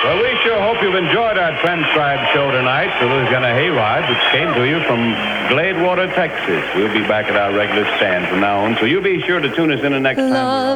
Well, we sure hope you've enjoyed our transcribed show tonight, the Louisiana Hayride, which came to you from Gladewater, Texas. We'll be back at our regular stand from now on, so you be sure to tune us in the next time.